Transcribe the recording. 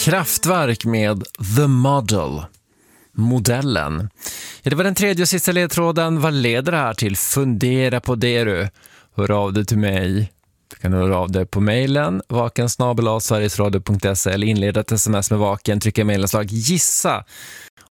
Kraftwerk med The Model. Modellen. Ja, det var den tredje och sista ledtråden. Vad leder det här till? Fundera på det du. Hör av dig till mig. Du kan höra av dig på mejlen vaken@sverigesradio.se eller inleda ett sms med vaken, trycka mejlanslag gissa